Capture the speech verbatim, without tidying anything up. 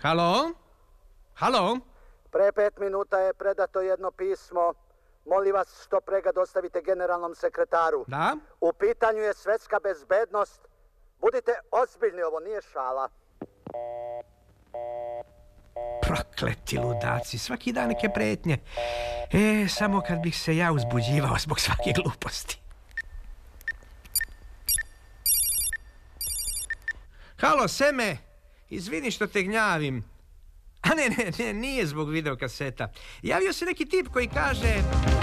Halo? Halo? Pre pet minuta je predato jedno pismo. Molim vas što pre ga dostavite generalnom sekretaru. Da? U pitanju je svetska bezbednost. Budite ozbiljni, ovo nije šala. Prokleti ludaci, svaki dan neke pretnje. E, samo kad bih se ja uzbuđivao zbog svake gluposti. Halo, Seme, izvini što te gnjavim. A ne, ne, ne, nije zbog videokaseta. Javio se neki tip koji kaže...